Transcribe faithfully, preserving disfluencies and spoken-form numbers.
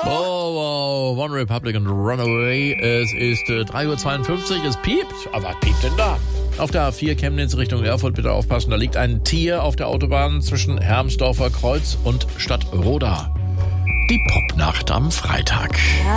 Oh, wow, One Republic und Runaway. Es ist äh, drei Uhr zweiundfünfzig, es piept. Aber was piept denn da? Auf der A vier Chemnitz Richtung Erfurt, bitte aufpassen, da liegt ein Tier auf der Autobahn zwischen Hermsdorfer Kreuz und Stadtroda. Die Popnacht am Freitag.